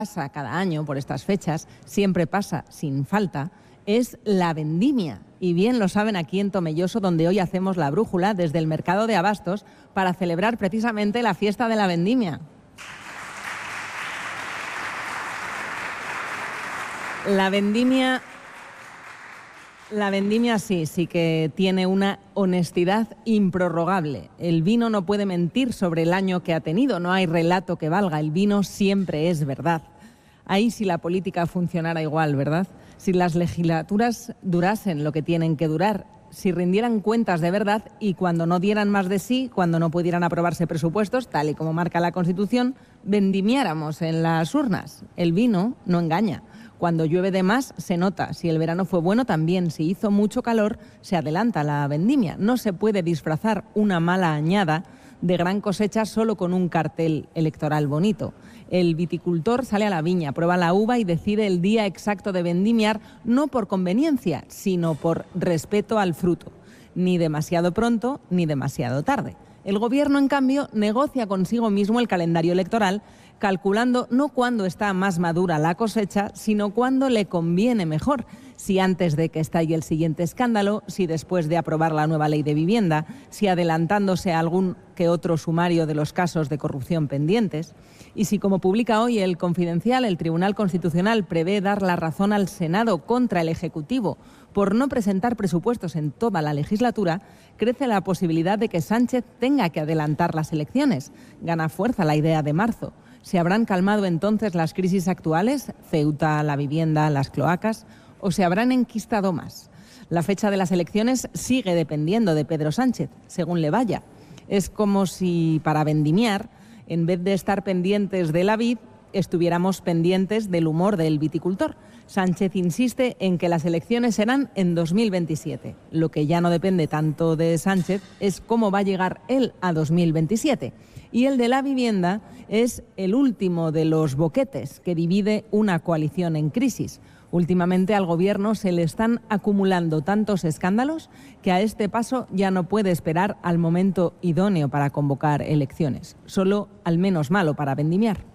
pasa cada año por estas fechas, siempre pasa sin falta, es la vendimia. Y bien lo saben aquí en Tomelloso, donde hoy hacemos la brújula desde el mercado de abastos para celebrar precisamente la fiesta de la vendimia. La vendimia sí que tiene una honestidad improrrogable. El vino no puede mentir sobre el año que ha tenido, no hay relato que valga, el vino siempre es verdad. Ahí si la política funcionara igual, ¿verdad? Si las legislaturas durasen lo que tienen que durar, si rindieran cuentas de verdad y cuando no dieran más de sí, cuando no pudieran aprobarse presupuestos, tal y como marca la Constitución, vendimiáramos en las urnas. El vino no engaña. Cuando llueve de más, se nota. Si el verano fue bueno, también. Si hizo mucho calor, se adelanta la vendimia. No se puede disfrazar una mala añada de gran cosecha solo con un cartel electoral bonito. El viticultor sale a la viña, prueba la uva y decide el día exacto de vendimiar, no por conveniencia, sino por respeto al fruto. Ni demasiado pronto, ni demasiado tarde. El Gobierno, en cambio, negocia consigo mismo el calendario electoral, calculando no cuándo está más madura la cosecha, sino cuándo le conviene mejor. Si antes de que estalle el siguiente escándalo, si después de aprobar la nueva ley de vivienda, si adelantándose a algún que otro sumario de los casos de corrupción pendientes. Y si, como publica hoy El Confidencial, el Tribunal Constitucional prevé dar la razón al Senado contra el Ejecutivo por no presentar presupuestos en toda la legislatura, crece la posibilidad de que Sánchez tenga que adelantar las elecciones. Gana fuerza la idea de marzo. ¿Se habrán calmado entonces las crisis actuales, Ceuta, la vivienda, las cloacas, o se habrán enquistado más? La fecha de las elecciones sigue dependiendo de Pedro Sánchez, según le vaya. Es como si para vendimiar, en vez de estar pendientes de la vid, estuviéramos pendientes del humor del viticultor. Sánchez insiste en que las elecciones serán en 2027. Lo que ya no depende tanto de Sánchez es cómo va a llegar él a 2027. Y el de la vivienda es el último de los boquetes que divide una coalición en crisis. Últimamente al Gobierno se le están acumulando tantos escándalos que a este paso ya no puede esperar al momento idóneo para convocar elecciones. Solo al menos malo para vendimiar.